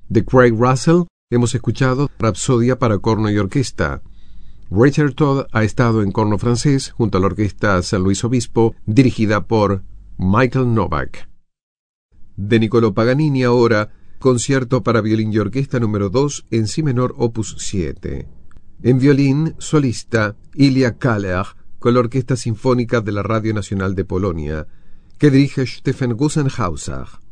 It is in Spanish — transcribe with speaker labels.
Speaker 1: De Craig Russell hemos escuchado Rapsodia para corno y orquesta. Richard Todd ha estado en corno francés junto a la orquesta San Luis Obispo, dirigida por Michael Novak. De Niccolò Paganini ahora, concierto para violín y orquesta número 2 en si menor opus 7. En violín, solista Ilya Kaller con la Orquesta Sinfónica de la Radio Nacional de Polonia, que dirige Stefan Gusenhauser.